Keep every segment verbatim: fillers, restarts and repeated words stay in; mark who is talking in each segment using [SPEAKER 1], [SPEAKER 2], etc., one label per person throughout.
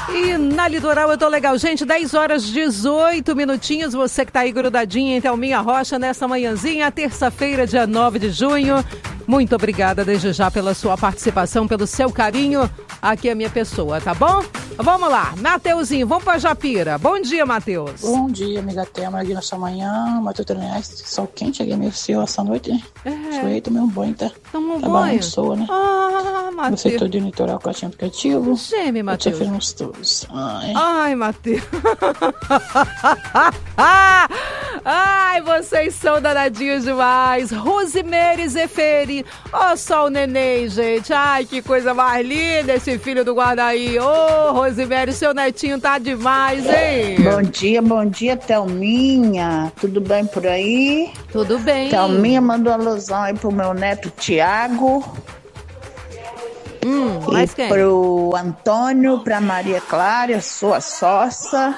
[SPEAKER 1] E na Litoral eu tô legal. Gente, dez horas e dezoito minutinhos. Você que tá aí grudadinha em Thelminha Rocha nessa manhãzinha, terça-feira, dia nove de junho. Muito obrigada desde já pela sua participação, pelo seu carinho. Aqui é a minha pessoa, tá bom? Vamos lá, Mateuzinho, vamos pra Japira. Bom dia, Mateus.
[SPEAKER 2] Bom dia, amiga Thelma, aqui nessa manhã, Matheus, sol quente, aqui é meio frio essa noite, né?
[SPEAKER 1] É.
[SPEAKER 2] Suei, tomei um banho, tá?
[SPEAKER 1] Toma um
[SPEAKER 2] Trabalhando
[SPEAKER 1] banho?
[SPEAKER 2] de soa, né?
[SPEAKER 1] Ah, Mateus.
[SPEAKER 2] No setor de litoral com a aplicativo.
[SPEAKER 1] Geme,
[SPEAKER 2] Eu
[SPEAKER 1] Mateus.
[SPEAKER 2] te fiz uns todos. Ai.
[SPEAKER 1] Ai, Mateus. Ai, vocês são danadinhos demais. Rosemary Zeferi. Ó só o neném, gente. Ai, que coisa mais linda esse filho do Guardaí. Ô, oh, Rosemary, seu netinho tá demais, hein?
[SPEAKER 3] Bom dia, bom dia, Thelminha. Tudo bem por aí?
[SPEAKER 1] Tudo bem.
[SPEAKER 3] Thelminha mandou alusão aí pro meu neto Tiago.
[SPEAKER 1] Hum, mas
[SPEAKER 3] e
[SPEAKER 1] quem?
[SPEAKER 3] Pro Antônio, pra Maria Clara, sua sócia.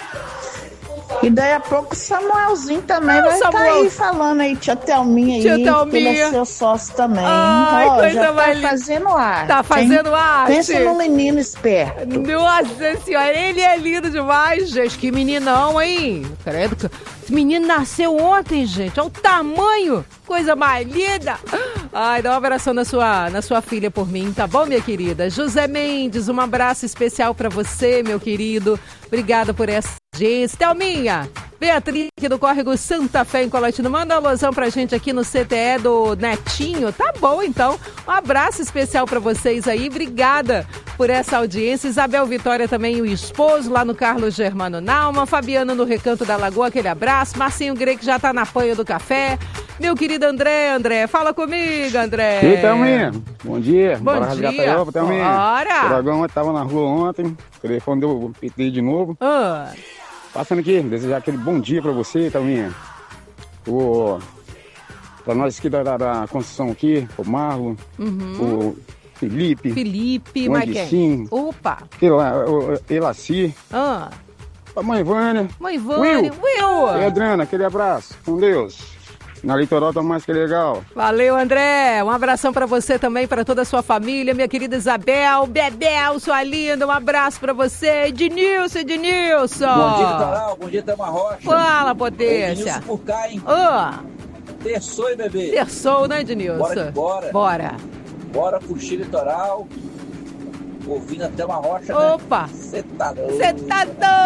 [SPEAKER 3] E daí a pouco o Samuelzinho também
[SPEAKER 1] Ah,
[SPEAKER 3] vai estar
[SPEAKER 1] Samuel.
[SPEAKER 3] aí falando aí, tia Thelminha
[SPEAKER 1] Tia
[SPEAKER 3] aí,
[SPEAKER 1] Thelminha.
[SPEAKER 3] que ele é seu sócio também.
[SPEAKER 1] Ai,
[SPEAKER 3] Ó,
[SPEAKER 1] coisa
[SPEAKER 3] já tá
[SPEAKER 1] mais linda.
[SPEAKER 3] fazendo arte.
[SPEAKER 1] Tá fazendo
[SPEAKER 3] hein?
[SPEAKER 1] arte.
[SPEAKER 3] Pensa num menino esperto.
[SPEAKER 1] Nossa senhora, ele é lindo demais, gente. Que meninão, hein? Credo que esse menino nasceu ontem, gente. Olha o tamanho. Coisa mais linda. Ai, dá um abração na sua, na sua filha por mim, tá bom, minha querida? José Mendes, um abraço especial pra você, meu querido. Obrigada por essa audiência. Thelminha, Beatriz aqui do Córrego Santa Fé em Colatina. Manda uma alusão pra gente aqui no C T E do Netinho. Tá bom, então. Um abraço especial pra vocês aí. Obrigada por essa audiência. Isabel Vitória também, o esposo, lá no Carlos Germano Nauman. Fabiano no Recanto da Lagoa, aquele abraço. Marcinho Grey, que já tá na panha do café. Meu querido André, André, fala comigo, André.
[SPEAKER 4] E aí, Thelminha? Bom dia.
[SPEAKER 1] Bom
[SPEAKER 4] Bora rasgar
[SPEAKER 1] dia.
[SPEAKER 4] a taioba, Thelminha.
[SPEAKER 1] Bora.
[SPEAKER 4] O Dragão estava na rua ontem, o telefone deu piti de novo.
[SPEAKER 1] Ah,
[SPEAKER 4] Passando aqui, desejar aquele bom dia pra você, Thelminha. O... Pra nós aqui da, da, da construção aqui, o Marlon, o Felipe,
[SPEAKER 1] Felipe,
[SPEAKER 4] o
[SPEAKER 1] mas quem?
[SPEAKER 4] Andicinho,
[SPEAKER 1] Opa.
[SPEAKER 4] Ela, o Elaci,
[SPEAKER 1] Ah,
[SPEAKER 4] a mãe Vânia,
[SPEAKER 1] mãe Vânia. Will.
[SPEAKER 4] e Adriana, aquele abraço. Com Deus. Na Litoral tá mais que legal.
[SPEAKER 1] Valeu, André. Um abração pra você também, pra toda a sua família, minha querida Isabel, Bebel, sua linda, um abraço pra você. Ednilson, Ednilson.
[SPEAKER 5] Bom dia, Litoral. Bom dia, Thelma Rocha.
[SPEAKER 1] Fala,
[SPEAKER 5] Ednilson
[SPEAKER 1] potência.
[SPEAKER 5] por cá, hein?
[SPEAKER 1] Ah,
[SPEAKER 5] Terçou, hein, bebê?
[SPEAKER 1] terçou, né, Ednilson?
[SPEAKER 5] Bora que bora.
[SPEAKER 1] Bora.
[SPEAKER 5] Bora curtir Litoral. Ouvindo a Thelma Rocha,
[SPEAKER 1] Opa.
[SPEAKER 5] né? Você tá doido.
[SPEAKER 1] Você tá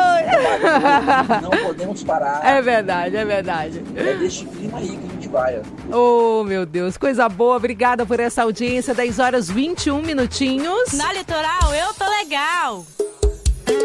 [SPEAKER 1] doido.
[SPEAKER 5] Não podemos parar.
[SPEAKER 1] É verdade, é verdade.
[SPEAKER 5] É deste clima aí que a gente vai, ó.
[SPEAKER 1] Oh, meu Deus, coisa boa. Obrigada por essa audiência. dez horas e vinte e um minutinhos.
[SPEAKER 6] Na Litoral eu tô legal.